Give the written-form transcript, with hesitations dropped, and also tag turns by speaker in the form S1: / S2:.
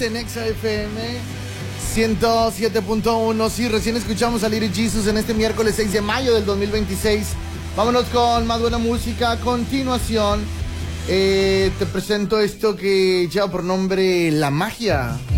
S1: en Exa FM 107.1. Sí, recién escuchamos a Little Jesus en este miércoles 6 de mayo del 2026. Vámonos con más buena música. A continuación, te presento esto que lleva por nombre La Magia.